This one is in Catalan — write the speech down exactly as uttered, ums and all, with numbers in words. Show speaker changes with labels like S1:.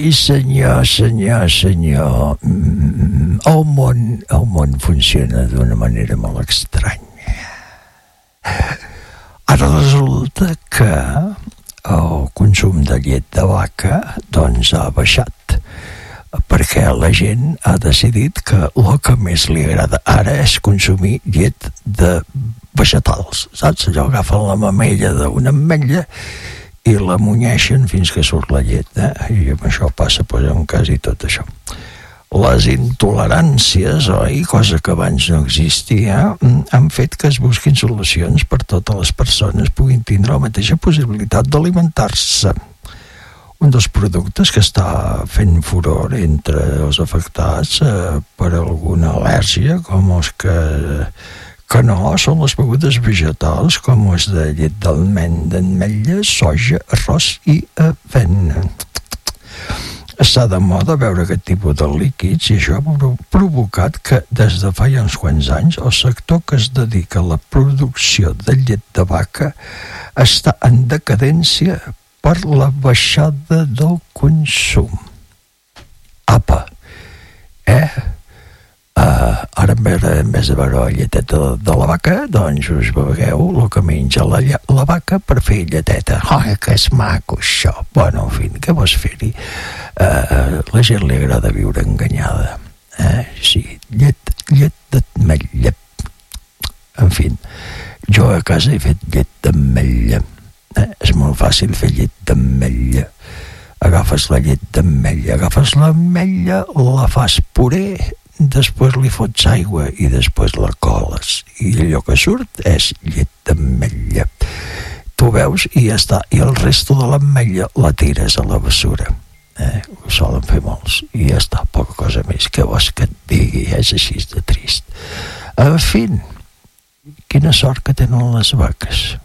S1: Sí, senyor, senyor, senyor. El món, el món funciona d'una manera molt estranya. Ara resulta que el consum de llet de vaca doncs ha baixat, perquè la gent ha decidit que el que més li agrada ara és consumir llet de vegetals, saps? Allò agafen la mamella d'una ametlla i la munyeixen fins que surt la llet, eh? I amb això passa pues, en quasi tot això. Les intoleràncies, oi, cosa que abans no existia, han fet que es busquin solucions per totes les persones puguin tindre la mateixa possibilitat d'alimentar-se. Un dels productes que està fent furor entre els afectats eh, per alguna al·lèrgia, com els que, que no, són les begudes vegetals, com els de llet d'ametlla, soja, arròs i avena. Està de moda veure aquest tipus de líquids i això ha provocat que des de fa ja uns quants anys el sector que es dedica a la producció de llet de vaca està en decadència per la baixada del consum. Apa, eh? Uh, ara en vez, en vez de veure la lleteta de, de la vaca, doncs us begueu el que menja la, la vaca per fer lleteta. Ai, que és maco això. Bueno, en fi, què vols fer-hi? Uh, la gent li agrada viure enganyada. Eh? Sí, llet, llet d'ametlla. En fi, jo a casa he fet llet d'ametlla. Eh? És molt fàcil fer llet d'ametlla. Agafes la llet d'ametlla, agafes l'ametlla, la fas puré, després li fots aigua i després la coles i allò que surt és llet d'ametlla. Tu veus i ja està, i el resto de l'ametlla la tires a la bessura, eh? Ho solen fer molts i ja està, poca cosa més. Què vols que et digui? És així de trist. En fi, quina sort que tenen les vaques.